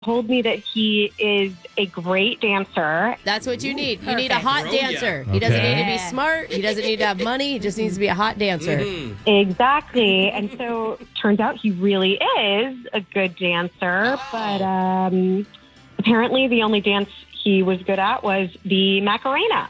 told me that he is a great dancer. That's what you need. You Perfect. need a hot dancer. He doesn't need to be smart. He doesn't need to have money. He just needs to be a hot dancer. Mm-hmm. Exactly. And so turns out he really is a good dancer, but apparently the only dance he was good at was the Macarena.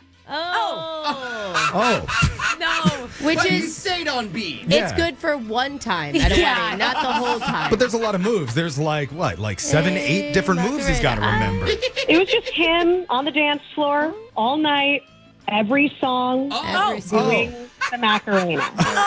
Oh. No. Which But you is, stayed on beat. it's good for one time at a wedding, not the whole time. But there's a lot of moves. There's like 7, 8 different moves he's got to remember. It was just him on the dance floor all night, every song, doing the Macarena.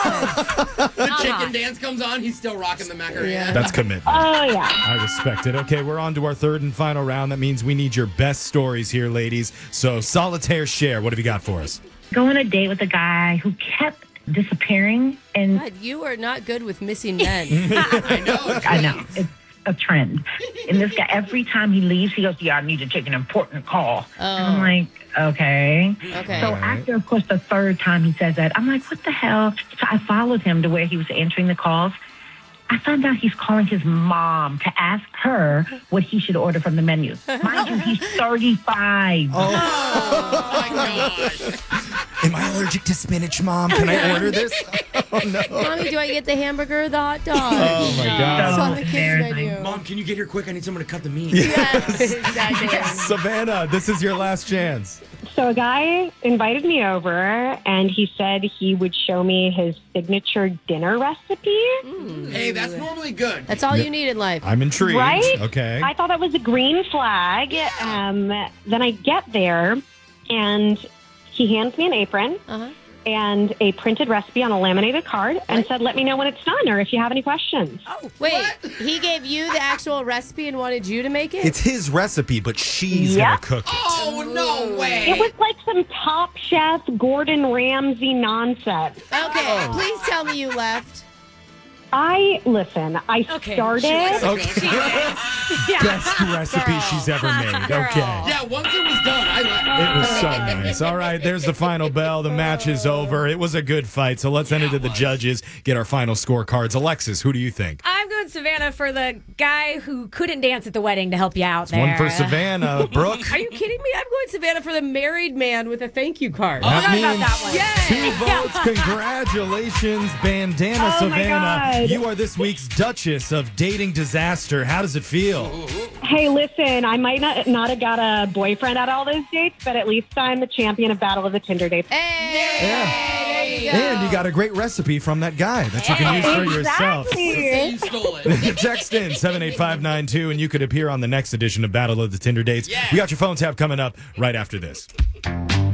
The chicken dance comes on. He's still rocking the Macarena. Yeah. That's commitment. Oh, yeah. I respect it. Okay, we're on to our third and final round. That means we need your best stories here, ladies. So, solitaire share. What have you got for us? Go on a date with a guy who kept disappearing, and God, you are not good with missing men. I know it's a trend. And this guy, every time he leaves, he goes, "Yeah, I need to take an important call." And I'm like, okay. Okay. So after, of course, the third time he says that, I'm like, what the hell? So I followed him to where he was answering the calls. I found out he's calling his mom to ask her what he should order from the menu. Mind you, he's 35. Oh my gosh. Am I allergic to spinach, Mom? Can I order this? Oh, no. Mommy, do I get the hamburger or the hot dog? Oh, my It's God. on the kids' embarrassing. menu. Mom, can you get here quick? I need someone to cut the meat. Yes, exactly. Savannah, this is your last chance. So a guy invited me over, and he said he would show me his signature dinner recipe. Hey, that's normally good. That's all you need in life. I'm intrigued. Right? Okay. I thought that was a green flag. Then I get there, and he hands me an apron Uh-huh. and a printed recipe on a laminated card and said, let me know when it's done or if you have any questions. Oh, wait. He gave you the actual recipe and wanted you to make it? It's his recipe, but she's Yep. going to cook it. Oh, no way. It was like some Top Chef Gordon Ramsay nonsense. Okay, please tell me you left. I Okay. started. Best recipe she's ever made. Okay. Yeah, once it was done, I left. It was so nice. All right, there's the final bell. The match is over. It was a good fight. So let's send it to the judges, get our final scorecards. Alexis, who do you think? I'm going Savannah for the guy who couldn't dance at the wedding to help you out there. One for Savannah. Brooke? Are you kidding me? I'm going Savannah for the married man with a thank you card. That Forgot about means that one. two votes. Congratulations, Bandana Oh, my Savannah. God. You are this week's Duchess of Dating Disaster. How does it feel? Hey, listen, I might not have got a boyfriend at all those dates, but at least I'm the champion of Battle of the Tinder dates. Hey, there you go. And you got a great recipe from that guy that you can use for yourself. Exactly. You stole it. Text in 78592 and you could appear on the next edition of Battle of the Tinder Dates. Yes. We got your phone tap coming up right after this.